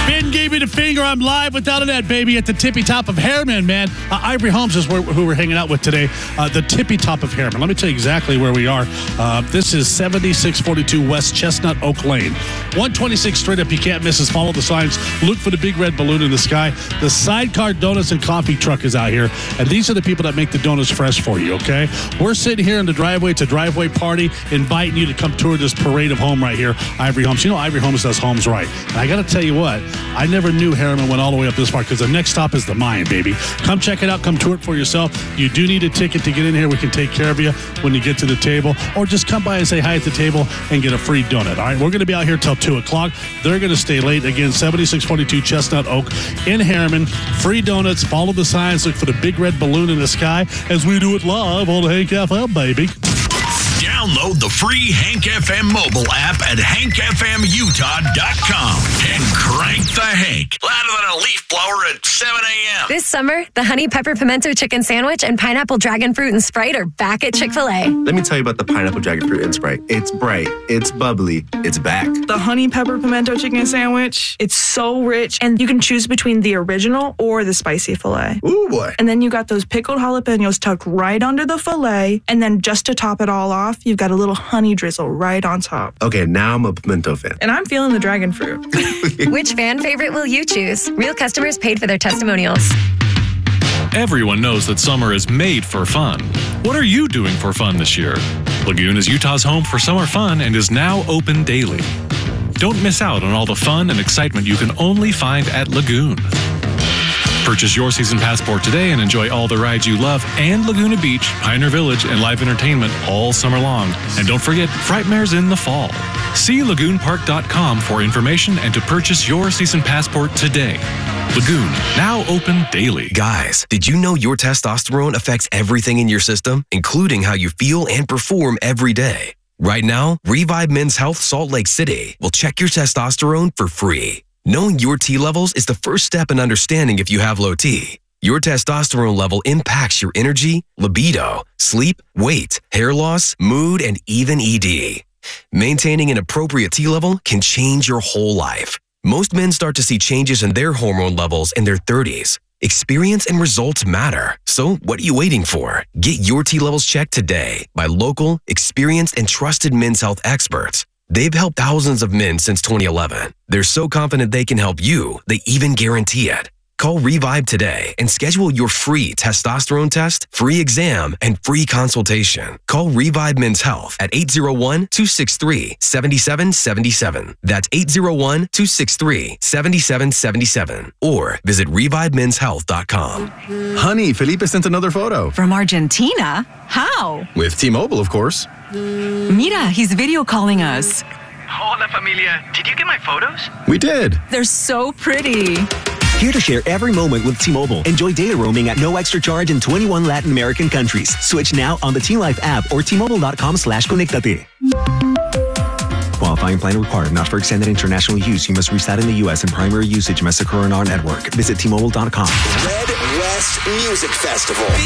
Ben gave me the finger. I'm live without a net, baby, at the tippy top of Harriman, man. Ivory Holmes is who we're hanging out with today. The tippy top of Harriman. Let me tell you exactly where we are. This is 7642 West Chestnut Oak Lane. 126 straight up. You can't miss us. Follow the signs. Look for the big red balloon in the sky. The Sidecar Donuts and Coffee truck is out here. And these are the people that make the donuts fresh for you, okay? We're sitting here in the driveway. It's a driveway party, inviting you to come tour this parade of home right here, Ivory Homes. You know Ivory Homes does homes right. And I got to tell you what, I never knew Harriman went all the way up this far because the next stop is the Mayan, baby. Come check it out. Come tour it for yourself. You do need a ticket to get in here. We can take care of you when you get to the table. Or just come by and say hi at the table and get a free donut, all right? We're going to be out here till 2 o'clock. They're going to stay late. Again, 7642 Chestnut Oak in Harriman. Free donuts. Follow the signs. Look for the big red balloon in the sky as we do it live on Hank FM, baby. Download the free Hank FM mobile app at hankfmutah.com and crank the Hank louder than a leaf blower at 7 a.m. This summer, the Honey Pepper Pimento Chicken Sandwich and Pineapple Dragon Fruit and Sprite are back at Chick-fil-A. Let me tell you about the Pineapple Dragon Fruit and Sprite. It's bright, it's bubbly, it's back. The Honey Pepper Pimento Chicken Sandwich, it's so rich, and you can choose between the original or the spicy filet. Ooh, boy. And then you got those pickled jalapenos tucked right under the filet, and then just to top it all off, you've got a little honey drizzle right on top. Okay, now I'm a pimento fan. And I'm feeling the dragon fruit. Which fan favorite will you choose? Real customers paid for their testimonials. Everyone knows that summer is made for fun. What are you doing for fun this year? Lagoon is Utah's home for summer fun and is now open daily. Don't miss out on all the fun and excitement you can only find at Lagoon. Purchase your season passport today and enjoy all the rides you love and Laguna Beach, Pioneer Village, and live entertainment all summer long. And don't forget, Frightmare's in the fall. See lagoonpark.com for information and to purchase your season passport today. Lagoon, now open daily. Guys, did you know your testosterone affects everything in your system, including how you feel and perform every day? Right now, Revive Men's Health Salt Lake City will check your testosterone for free. Knowing your T levels is the first step in understanding if you have low T. Your testosterone level impacts your energy, libido, sleep, weight, hair loss, mood, and even ED. Maintaining an appropriate T level can change your whole life. Most men start to see changes in their hormone levels in their 30s. Experience and results matter. So what are you waiting for? Get your T levels checked today by local, experienced, and trusted men's health experts. They've helped thousands of men since 2011. They're so confident they can help you, they even guarantee it. Call Revive today and schedule your free testosterone test, free exam, and free consultation. Call Revive Men's Health at 801-263-7777. That's 801-263-7777. Or visit ReviveMen'sHealth.com. Honey, Felipe sent another photo. From Argentina? How? With T-Mobile, of course. Mira, he's video calling us. Hola, familia. Did you get my photos? We did. They're so pretty. Here to share every moment with T-Mobile. Enjoy data roaming at no extra charge in 21 Latin American countries. Switch now on the T-Life app or T-Mobile.com/conectate. Qualifying plan required. Not for extended international use. You must reside in the U.S. and primary usage must occur on our network. Visit T-Mobile.com. Red West Music Festival.